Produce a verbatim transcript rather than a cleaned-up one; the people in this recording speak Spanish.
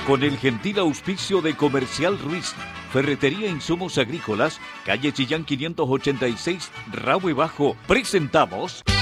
Con el gentil auspicio de Comercial Ruiz, Ferretería Insumos Agrícolas, calle Chillán quinientos ochenta y seis, Rahue Bajo, presentamos